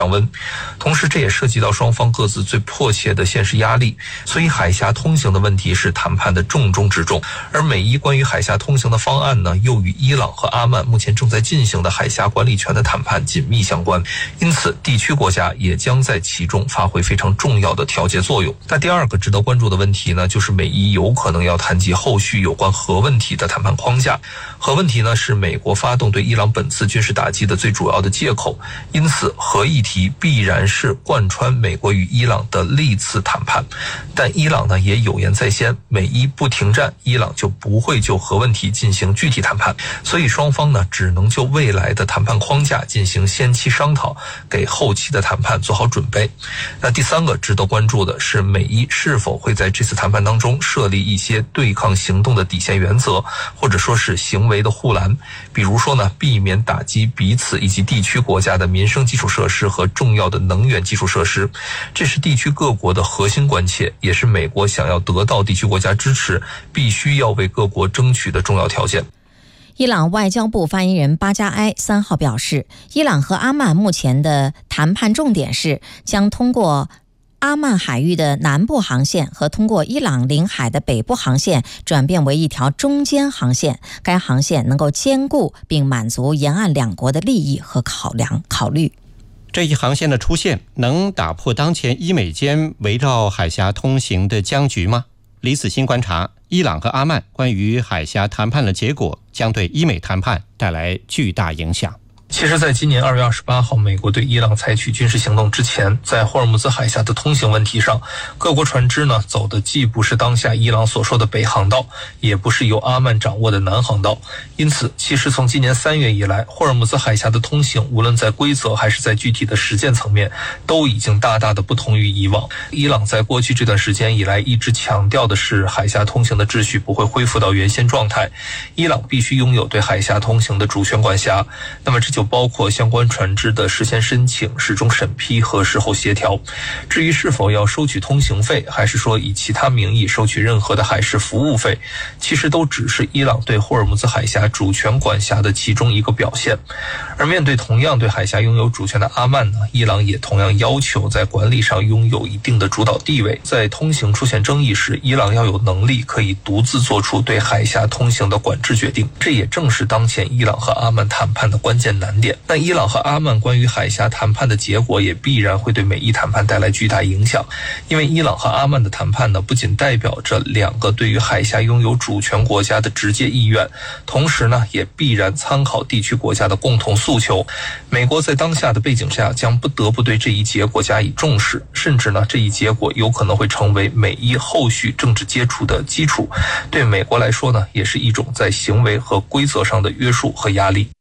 降温，同时这也涉及到双方各自最迫切的现实压力，所以海峡通行的问题是谈判的重中之重。而美伊关于海峡通行的方案呢，又与伊朗和阿曼目前正在进行的海峡管理权的谈判紧密相关，因此地区国家也将在其中发挥非常重要的调节作用。那第二个值得关注的问题呢，就是美伊有可能要谈及后续有关核问题的谈判框架。核问题呢，是美国发动对伊朗本次军事打击的最主要的借口，因此核议题必然是贯穿美国与伊朗的历次谈判。但伊朗呢也有言在先，美伊不停战，伊朗就不会就核问题进行具体谈判，所以双方呢只能就未来的谈判框架进行先期商讨，给后期的谈判做好准备。那第三个值得关注的是，美伊是否会在这次谈判当中设立一些对抗行动的底线原则，或者说是行为的护栏，比如说呢，避免打击彼此以及地区国家的民生基础设施和重要的能源基础设施。这是地区各国的核心关切，也是美国想要得到地区国家支持，必须要为各国争取的重要条件。 伊朗外交部发言人巴加埃3号表示，伊朗和阿曼目前的谈判重点是将通过阿曼海域的南部航线和通过伊朗领海的北部航线转变为一条中间航线，该航线能够兼顾并满足沿岸两国的利益和考虑。 这一航线的出现能打破当前伊美间围绕海峡通行的僵局吗？李子欣观察，伊朗和阿曼关于海峡谈判的结果将对伊美谈判带来巨大影响。 其实在今年2月28号美国对伊朗采取军事行动之前，在霍尔木兹海峡的通行问题上，各国船只呢走的既不是当下伊朗所说的北航道，也不是由阿曼掌握的南航道。因此其实从今年3月以来，霍尔木兹海峡的通行无论在规则还是在具体的实践层面，都已经大大的不同于以往。伊朗在过去这段时间以来一直强调的是海峡通行的秩序不会恢复到原先状态，伊朗必须拥有对海峡通行的主权管辖，那么这就包括相关船只的事先申请、事中审批和事后协调。至于是否要收取通行费，还是说以其他名义收取任何的海事服务费，其实都只是伊朗对霍尔木兹海峡主权管辖的其中一个表现。而面对同样对海峡拥有主权的阿曼呢，伊朗也同样要求在管理上拥有一定的主导地位。在通行出现争议时，伊朗要有能力可以独自做出对海峡通行的管制决定，这也正是当前伊朗和阿曼谈判的关键难点。那伊朗和阿曼关于海峡谈判的结果也必然会对美伊谈判带来巨大影响，因为伊朗和阿曼的谈判呢，不仅代表着两个对于海峡拥有主权国家的直接意愿，同时呢，也必然参考地区国家的共同诉求。美国在当下的背景下将不得不对这一结果加以重视，甚至呢，这一结果有可能会成为美伊后续政治接触的基础。对美国来说呢，也是一种在行为和规则上的约束和压力。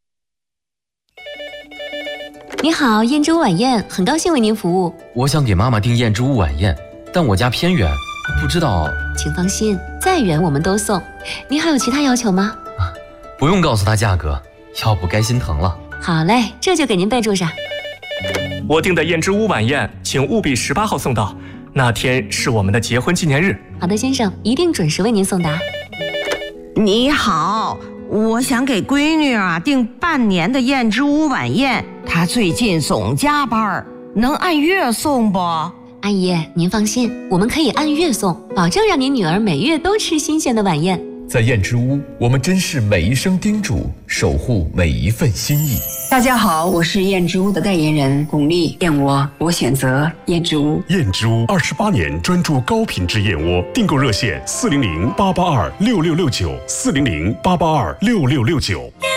你好，燕之屋晚宴，很高兴为您服务。 我想给妈妈订燕之屋晚宴，但我家偏远，不知道。 请放心，再远我们都送。您还有其他要求吗？ 不用告诉她价格，要不该心疼了。 好嘞，这就给您备注上。 我订的燕之屋晚宴，请务必18号送到，那天是我们的结婚纪念日。 好的，先生，一定准时为您送达。 你好，我想给闺女订半年的燕之屋晚宴，她最近总加班，能按月送不？ 阿姨，您放心，我们可以按月送，保证让您女儿每月都吃新鲜的晚宴。 在燕之屋，我们珍视每一声叮嘱，守护每一份心意。 大家好，我是燕之屋的代言人巩俐，燕窝我选择燕之屋。 燕之屋28年专注高品质燕窝，订购热线400-882-6669，400-882-6669。